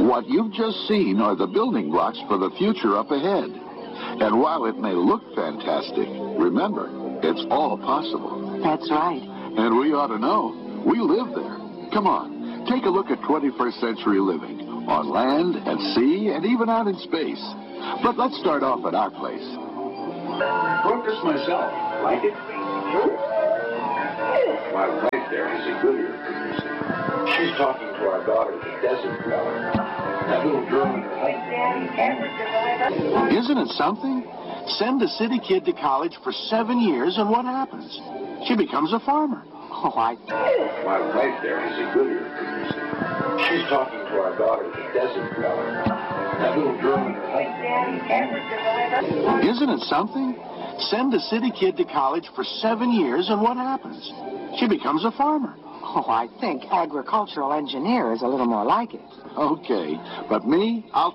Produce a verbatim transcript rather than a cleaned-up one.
What you've just seen are the building blocks for the future up ahead. And while it may look fantastic, remember, it's all possible. That's right. And we ought to know. We live there. Come on, take a look at twenty-first century living, on land and sea and even out in space. But let's start off at our place. Wrote this myself. Like it? Sure. My wife there is a Goodyear producer. She's talking to our daughter, the Desert Daughter. That little girl in her life. Isn't it something? Send a city kid to college for seven years and what happens? She becomes a farmer. Oh, I... My wife there is a Goodyear producer. She's talking to our daughter, the Desert Daughter. That little girl in her life. Isn't it something? Send a city kid to college for seven years and what happens? She becomes a farmer. Oh, I think agricultural engineer is a little more like it. Okay, but me, I'll